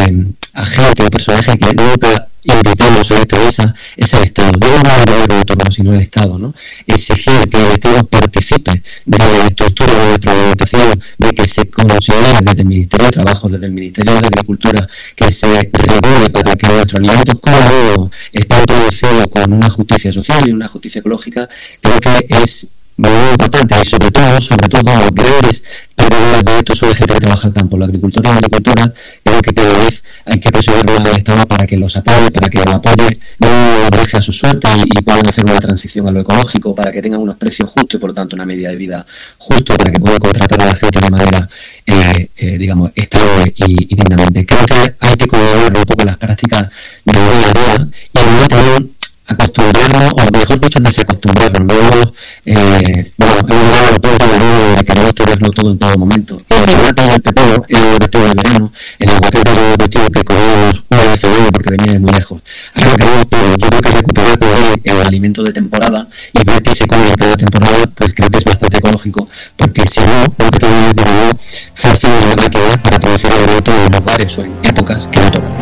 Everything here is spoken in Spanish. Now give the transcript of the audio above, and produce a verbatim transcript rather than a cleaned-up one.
eh, agente o personaje que nunca invitamos a esta mesa es el Estado. No es el gobierno de turno, sino el Estado, ¿no? Exigir que el Estado participe de la estructura de nuestra organización, de que se considere desde el Ministerio de Trabajo, desde el Ministerio de Agricultura, que se regule para que nuestros alimentos como estén producidos con una justicia social y una justicia ecológica. Creo que es muy importante, y sobre todo, sobre todo los grandes perdedores de esto son la gente que trabaja en campo, la agricultura y la agricultura. Creo que cada vez hay que presionarlo al Estado para que los apoye, para que los apoye, no los deje a su suerte y, y puedan hacer una transición a lo ecológico, para que tengan unos precios justos y por lo tanto una media de vida justa, para que puedan contratar a la gente de manera, eh, eh, digamos, estable y, y dignamente. Creo que hay que coordinar un poco las prácticas de la día a día y no también acostumbrarnos, o mejor dicho, desacostumbrarnos. No, eh, bueno, hemos llegado al punto de queremos tenerlo todo en todo momento. En el debate del pepino, en el vestido de verano, en el aguacate del vestido que comemos una vez al año porque venía de muy lejos. Ahora queremos, pero yo creo que recuperar el, el alimento de temporada y ver que se come en cada temporada, pues creo que es bastante ecológico, porque si no, lo que tenemos es de nuevo forzar la máquina para producir alimento en los bares o en épocas que no tocan.